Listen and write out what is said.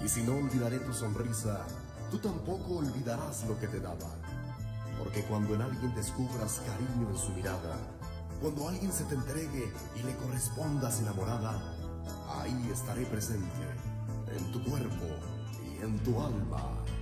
Y si no olvidaré tu sonrisa, tú tampoco olvidarás lo que te daba. Porque cuando en alguien descubras cariño en su mirada, cuando alguien se te entregue y le correspondas enamorada, ahí estaré presente, en tu cuerpo y en tu alma.